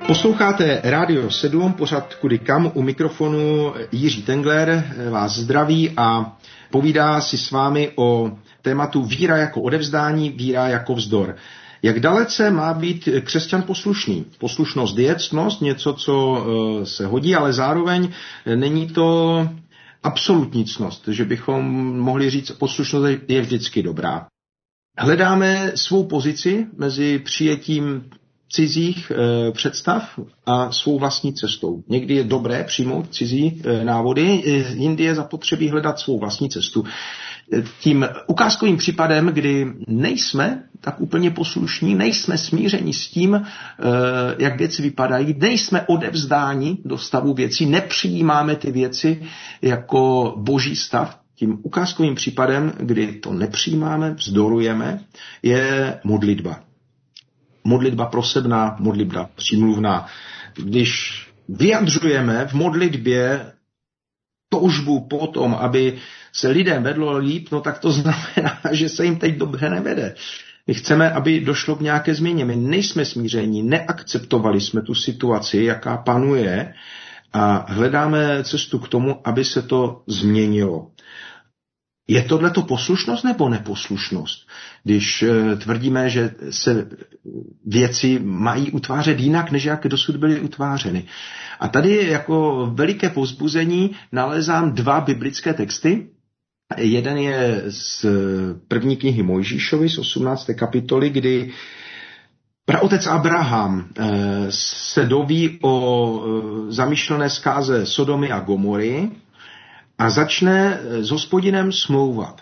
Posloucháte Rádio 7, pořad Kudy kam, u mikrofonu Jiří Tengler vás zdraví a povídá si s vámi o tématu víra jako odevzdání, víra jako vzdor. Jak dalece má být křesťan poslušný? Poslušnost je ctnost, něco, co se hodí, ale zároveň není to absolutní ctnost, že bychom mohli říct, poslušnost je vždycky dobrá. Hledáme svou pozici mezi přijetím cizích představ a svou vlastní cestou. Někdy je dobré přijmout cizí návody, jindy je zapotřebí hledat svou vlastní cestu. Tím ukázkovým případem, kdy nejsme tak úplně poslušní, nejsme smířeni s tím, jak věci vypadají, nejsme odevzdáni do stavu věcí, nepřijímáme ty věci jako boží stav, tím ukázkovým případem, kdy to nepřijímáme, vzdorujeme, je modlitba. Modlitba prosebná, modlitba přímluvná. Když vyjadřujeme v modlitbě toužbu po tom, aby se lidem vedlo líp, no tak to znamená, že se jim teď dobře nevede. My chceme, aby došlo k nějaké změně. My nejsme smíření, neakceptovali jsme tu situaci, jaká panuje a hledáme cestu k tomu, aby se to změnilo. Je tohleto poslušnost nebo neposlušnost? Když tvrdíme, že se věci mají utvářet jinak, než jak dosud byly utvářeny. A tady jako veliké povzbuzení nalézám dva biblické texty. Jeden je z první knihy Mojžíšovi z 18. kapitoly, kdy praotec Abraham se doví o zamýšlené zkáze Sodomy a Gomory a začne s Hospodinem smlouvat.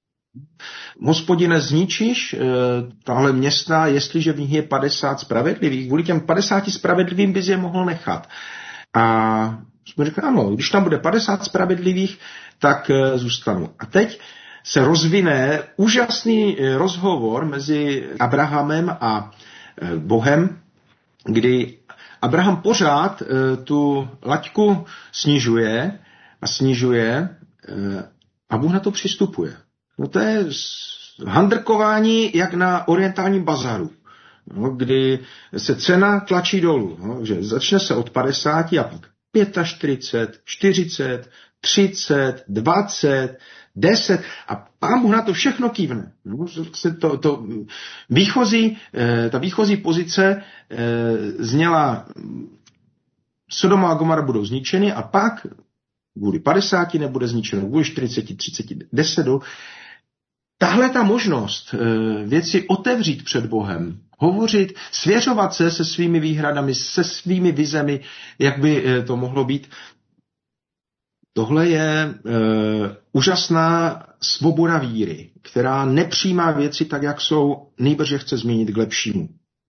Hospodine, zničíš tahle města, jestliže v nich je 50 spravedlivých. Kvůli těm 50 spravedlivým bys je mohl nechat. A jsme řekli, ano, když tam bude 50 spravedlivých, tak zůstanu. A teď se rozvine úžasný rozhovor mezi Abrahamem a Bohem, kdy Abraham pořád tu laťku snižuje a Bůh na to přistupuje. No to je handrkování jak na orientálním bazaru, no, kdy se cena tlačí dolů. No, že začne se od 50 a pak 45, 40, 30, 20, 10 a Pán Bůh na to všechno kývne. No, ta výchozí pozice zněla Sodoma a Gomora budou zničeny a pak kvůli 50 nebude zničeno, kvůli 40, 30, 10. Tahle ta možnost věci otevřít před Bohem, hovořit, svěřovat se se svými výhradami, se svými vizemi, jak by to mohlo být, tohle je úžasná svoboda víry, která nepřijímá věci tak, jak jsou, nejbrže chce změnit k lepšímu.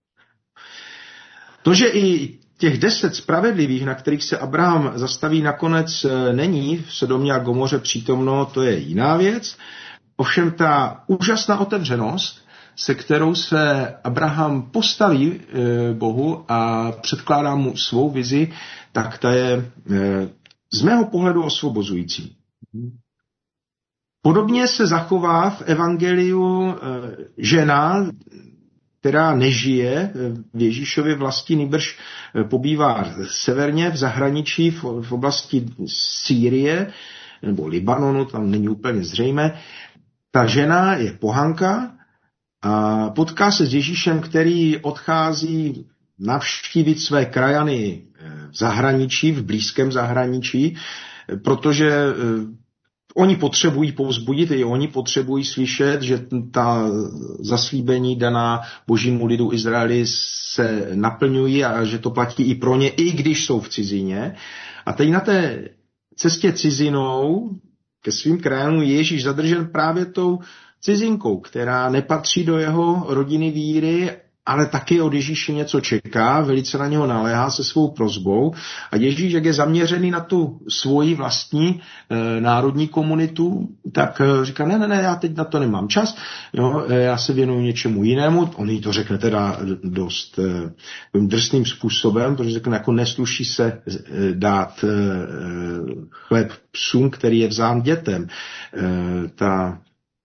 To, že i těch 10 spravedlivých, na kterých se Abraham zastaví, nakonec není v Sodomě a Gomoře přítomno, to je jiná věc. Ovšem ta úžasná otevřenost, se kterou se Abraham postaví Bohu a předkládá mu svou vizi, tak ta je z mého pohledu osvobozující. Podobně se zachová v evangeliu žena, která nežije v Ježíšově vlasti, nýbrž pobývá severně v zahraničí, v oblasti Sýrie nebo Libanonu, tam není úplně zřejmé. Ta žena je pohanka a potká se s Ježíšem, který odchází navštívit své krajany v zahraničí, v blízkém zahraničí, protože oni potřebují povzbudit, i oni potřebují slyšet, že ta zaslíbení daná božímu lidu Izraeli se naplňují a že to platí i pro ně, i když jsou v cizině. A teď na té cestě cizinou ke svým krajanům Ježíš zadržen právě tou cizinkou, která nepatří do jeho rodiny víry, ale taky od Ježíše něco čeká, velice na něho naléhá se svou prosbou a Ježíš, jak je zaměřený na tu svoji vlastní národní komunitu, tak říká, ne, já teď na to nemám čas, jo, já se věnuju něčemu jinému, on jí to řekne teda dost drsným způsobem, protože řekne, jako nesluší se dát chléb psům, který je vzán dětem. Ta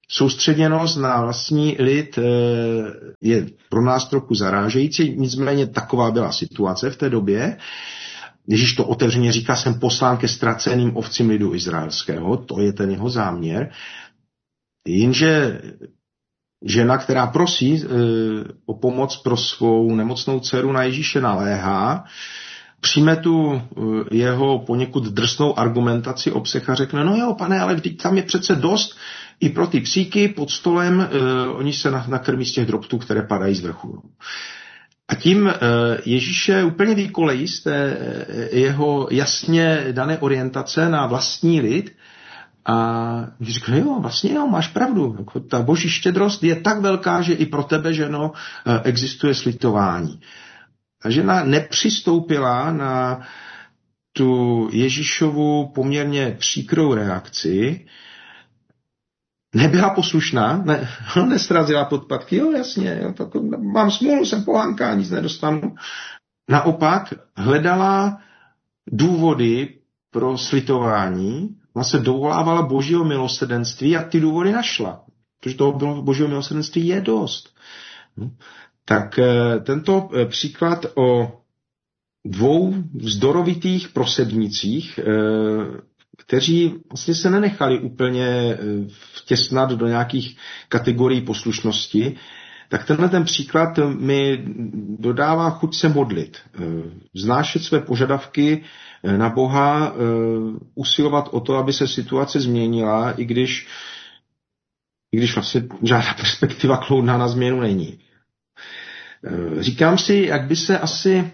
soustředěnost na vlastní lid je pro nás trochu zarážející, nicméně taková byla situace v té době. Ježíš to otevřeně říká, jsem poslán ke ztraceným ovcím lidu izraelského, to je ten jeho záměr. Jenže žena, která prosí o pomoc pro svou nemocnou dceru, na Ježíše naléhá, přijme tu jeho poněkud drsnou argumentaci obsah a řekne, no jo, pane, ale vždyť tam je přece dost i pro ty psíky pod stolem, oni se nakrmí z těch drobtů, které padají z vrchu. A tím Ježíše úplně vykolejí z té jeho jasně dané orientace na vlastní lid a říká, jo, vlastně jo, máš pravdu. Jako ta boží štědrost je tak velká, že i pro tebe, ženo, existuje slitování. A žena nepřistoupila na tu Ježíšovu poměrně příkrou reakci, nebyla poslušná, nesrazila podpatky, jo, jasně, jo, tak mám smůlu, jsem pohánka, nic nedostanu. Naopak hledala důvody pro slitování, ona se dovolávala božího milosrdenství a ty důvody našla, protože toho božího milosrdenství je dost. Tak tento příklad o dvou vzdorovitých prosebnicích, kteří vlastně se nenechali úplně vtěsnat do nějakých kategorií poslušnosti, tak tenhle ten příklad mi dodává chuť se modlit. Vznášet své požadavky na Boha, usilovat o to, aby se situace změnila, i když vlastně žádná perspektiva kloudná na změnu není. Říkám si, jak by se asi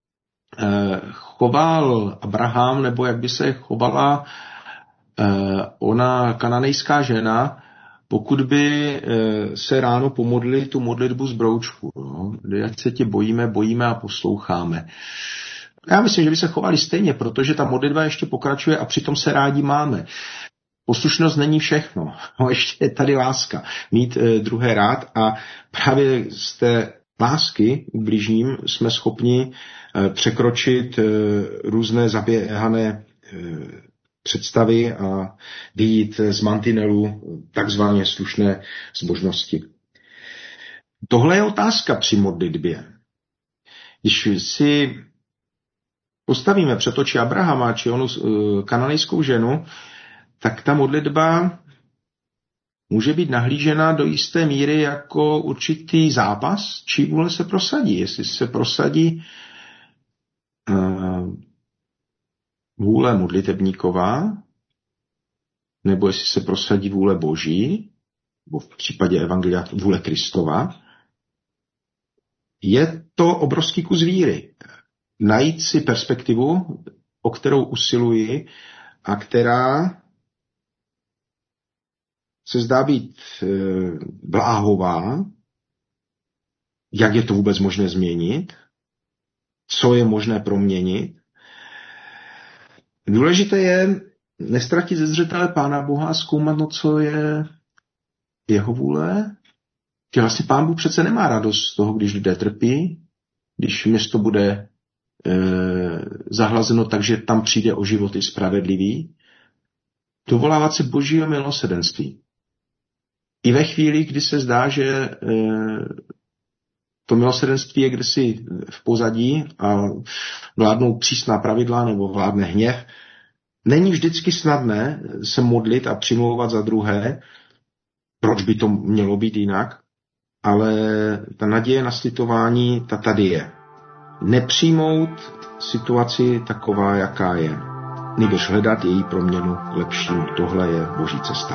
choval Abraham, nebo jak by se chovala ona kananejská žena, pokud by se ráno pomodlili tu modlitbu z broučku. No? Jak se tě bojíme a posloucháme. Já myslím, že by se chovali stejně, protože ta modlitba ještě pokračuje a přitom se rádi máme. Poslušnost není všechno. No, ještě je tady láska. Mít druhé rád a právě z té lásky k bližním jsme schopni překročit různé zaběhané představy a vyjít z mantinelu takzvaně slušné zbožnosti. Tohle je otázka při modlitbě. Když si postavíme před oči Abrahama či onu kananejskou ženu, tak ta modlitba může být nahlížena do jisté míry jako určitý zápas, čí vůle se prosadí. Jestli se prosadí vůle modlitebníková, nebo jestli se prosadí vůle Boží, nebo v případě evangelia vůle Kristova, je to obrovský kus víry. Najít si perspektivu, o kterou usiluji a která se zdá být bláhová, jak je to vůbec možné změnit, co je možné proměnit. Důležité je nestratit ze zřetele Pána Boha a zkoumat, no co je jeho vůle. Že vlastně Pán Bůh přece nemá radost z toho, když lidé trpí, když město bude zahlazeno tak, že tam přijde o životy spravedlivý. Dovolávat se božího milosrdenství. I ve chvíli, kdy se zdá, že to milosrdenství je kdesi v pozadí a vládnou přísná pravidla nebo vládne hněv, není vždycky snadné se modlit a přimlouvat za druhé, proč by to mělo být jinak, ale ta naděje na slitování, ta tady je. Nepřijmout situaci taková, jaká je, nebož hledat její proměnu lepším. Tohle je Boží cesta.